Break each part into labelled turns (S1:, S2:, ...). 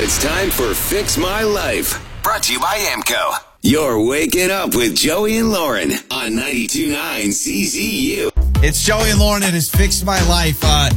S1: it's time for Fix My Life. Brought to you by AMCO. You're waking up with Joey and Lauren on 92.9 CZU.
S2: It's Joey and Lauren. It has fixed my life.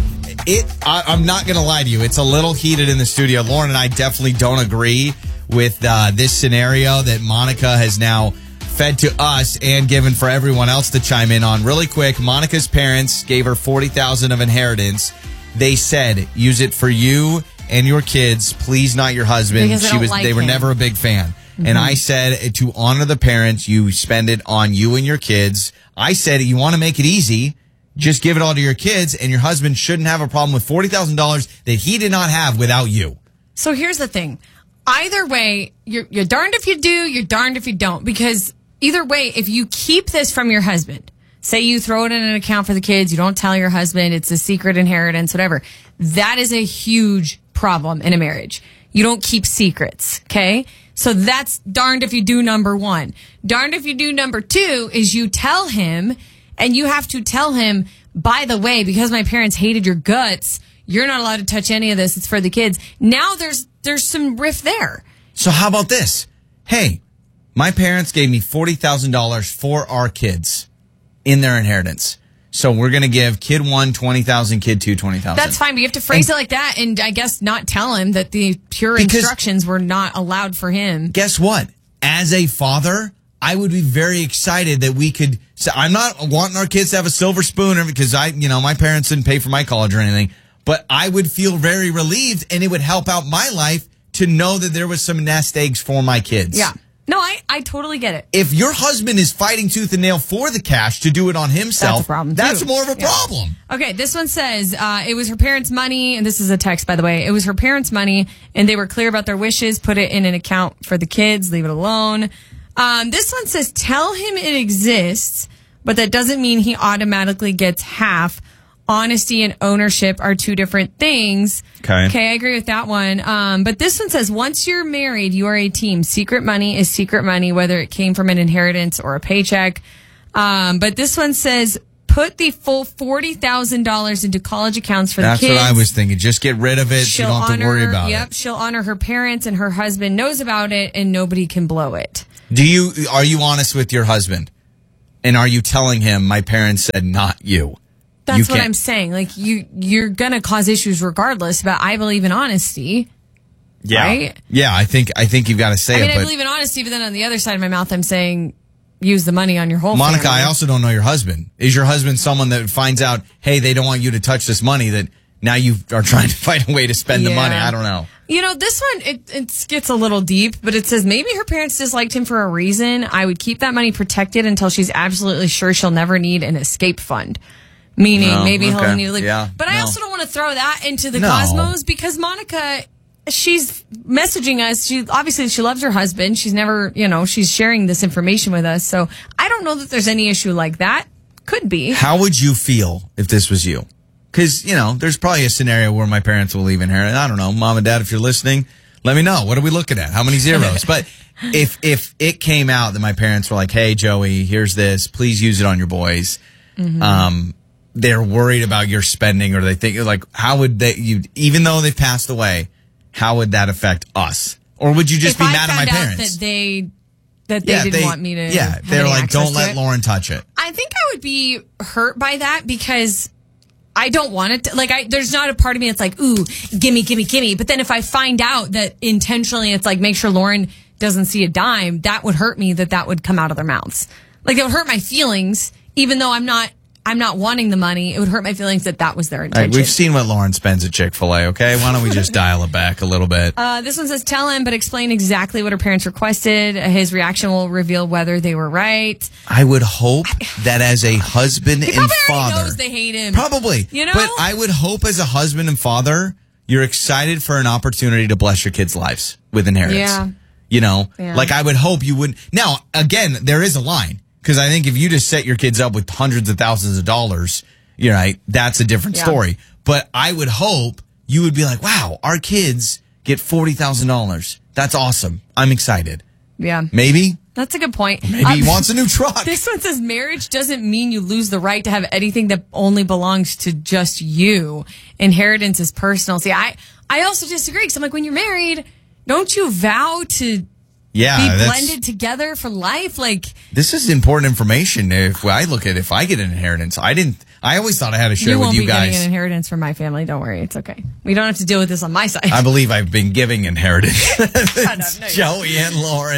S2: I'm not going to lie to you. It's a little heated in the studio. Lauren and I definitely don't agree with this scenario that Monica has now fed to us and given for everyone else to chime in on. Really quick, Monica's parents gave her $40,000 of inheritance. They said, use it for you and your kids, please not your husband.
S3: Because
S2: they were never a big fan. Mm-hmm. And I said, to honor the parents, you spend it on you and your kids. I said, you want to make it easy, just give it all to your kids, and your husband shouldn't have a problem with $40,000 that he did not have without you.
S3: So here's the thing. Either way, you're darned if you do, you're darned if you don't. Because either way, if you keep this from your husband, say you throw it in an account for the kids, you don't tell your husband, it's a secret inheritance, whatever. That is a huge problem in a marriage. You don't keep secrets, okay? So that's darned if you do, number one. Darned if you do, number two, is you tell him, and you have to tell him, by the way, because my parents hated your guts, you're not allowed to touch any of this. It's for the kids. Now there's some rift there.
S2: So how about this? Hey, my parents gave me $40,000 for our kids in their inheritance. So we're going to give kid one $20,000, kid two $20,000.
S3: That's fine, but you have to phrase it like that, and I guess not tell him that the pure instructions were not allowed for him.
S2: Guess what? As a father, I would be very excited that we could. So I'm not wanting our kids to have a silver spoon because my parents didn't pay for my college or anything, but I would feel very relieved, and it would help out my life to know that there was some nest eggs for my kids.
S3: Yeah. No, I totally get it.
S2: If your husband is fighting tooth and nail for the cash to do it on himself,
S3: that's a problem.
S2: That's more of a problem.
S3: Okay, this one says it was her parents' money, and this is a text, by the way. It was her parents' money, and they were clear about their wishes. Put it in an account for the kids. Leave it alone. This one says tell him it exists, but that doesn't mean he automatically gets half. Honesty and ownership are two different things. Okay, I agree with that one. But this one says, once you're married, you are a team. Secret money is secret money, whether it came from an inheritance or a paycheck. But this one says, put the full $40,000 into college accounts for the kids.
S2: That's what I was thinking. Just get rid of it. So you don't have to worry about it.
S3: Yep, she'll honor her parents, and her husband knows about it, and nobody can blow it.
S2: Are you honest with your husband? And are you telling him, my parents said not you?
S3: That's what I'm saying. Like, you're going to cause issues regardless, but I believe in honesty.
S2: Yeah.
S3: Right?
S2: Yeah, I think you've got to say it.
S3: I believe in honesty, but then on the other side of my mouth, I'm saying use the money on your whole
S2: Monica,
S3: family.
S2: I also don't know your husband. Is your husband someone that finds out, hey, they don't want you to touch this money, that now you are trying to find a way to spend the money? I don't know.
S3: This one, it gets a little deep, but it says maybe her parents disliked him for a reason. I would keep that money protected until she's absolutely sure she'll never need an escape fund. Meaning, maybe he'll need to leave.
S2: Yeah,
S3: but I also don't want to throw that into the cosmos, because Monica, she's messaging us. She loves her husband. She's never, she's sharing this information with us. So I don't know that there's any issue like that. Could be.
S2: How would you feel if this was you? Because, there's probably a scenario where my parents will leave inheritance. I don't know. Mom and Dad, if you're listening, let me know. What are we looking at? How many zeros? But if it came out that my parents were like, hey, Joey, here's this. Please use it on your boys. Mm-hmm. They're worried about your spending, or they think, like, how would even though they've passed away, how would that affect us? Or would you just be mad at my parents?
S3: That they didn't want me to.
S2: Yeah, they're like, don't let Lauren touch it.
S3: I think I would be hurt by that, because I don't want it to, there's not a part of me that's like, ooh, gimme. But then if I find out that intentionally it's like, make sure Lauren doesn't see a dime, that would hurt me, that would come out of their mouths. Like, it would hurt my feelings, even though I'm not wanting the money. It would hurt my feelings that was their intention.
S2: Right, we've seen what Lauren spends at Chick-fil-A, okay? Why don't we just dial it back a little bit?
S3: This one says, tell him, but explain exactly what her parents requested. His reaction will reveal whether they were right.
S2: I would hope that as a husband and father...
S3: He probably knows they hate him.
S2: Probably. But I would hope as a husband and father, you're excited for an opportunity to bless your kids' lives with inheritance. Yeah. Like, I would hope you would... Now, again, there is a line. Because I think if you just set your kids up with hundreds of thousands of dollars, you're right, that's a different story. But I would hope you would be like, wow, our kids get $40,000. That's awesome. I'm excited.
S3: Yeah.
S2: Maybe.
S3: That's a good point.
S2: Maybe he wants a new truck.
S3: This one says marriage doesn't mean you lose the right to have anything that only belongs to just you. Inheritance is personal. See, I also disagree, because I'm like, when you're married, don't you vow to be
S2: that's-
S3: blended together for life? Like,
S2: This is important information. If I look at if I get an inheritance, I always thought I had to share
S3: you
S2: with
S3: won't
S2: you
S3: be
S2: guys.
S3: getting an inheritance from my family. Don't worry. It's okay. We don't have to deal with this on my side.
S2: I believe I've been giving inheritance.
S3: Shut up. No, you don't.
S2: Joey and Lauren.